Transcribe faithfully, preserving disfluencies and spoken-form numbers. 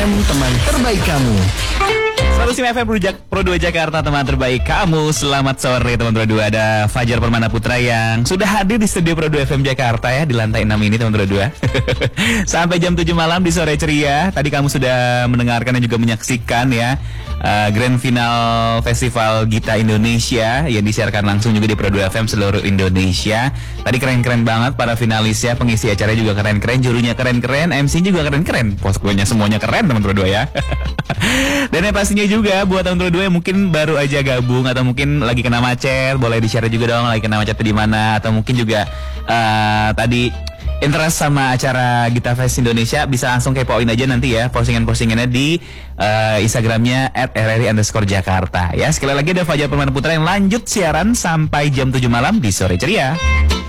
M, teman terbaik kamu. Solusi F M Pro dua Jakarta, teman terbaik kamu. Selamat sore teman Pro dua. Ada Fajar Permana Putra yang sudah hadir di studio Pro dua F M Jakarta ya, di lantai enam ini teman Pro dua. Sampai jam tujuh malam di Sore Ceria. Tadi kamu sudah mendengarkan dan juga menyaksikan ya uh, Grand Final Festival Gita Indonesia yang disiarkan langsung juga di Pro dua F M seluruh Indonesia. Tadi keren-keren banget para finalisnya, pengisi acara juga keren-keren, jurunya keren-keren, M C juga keren-keren. Poskonya semuanya keren teman Pro dua ya. Dan yang pastinya juga buat teman Pro dua yang mungkin baru aja gabung atau mungkin lagi kena macet, boleh di-share juga dong lagi kena macet di mana, atau mungkin juga uh, tadi interest sama acara Gita Fest Indonesia, bisa langsung kepoin aja nanti ya postingan-postingannya di uh, Instagramnya at r r i underscore jakarta ya. Sekali lagi ada Fajar Permana Putra yang lanjut siaran sampai jam tujuh malam di Sore Ceria.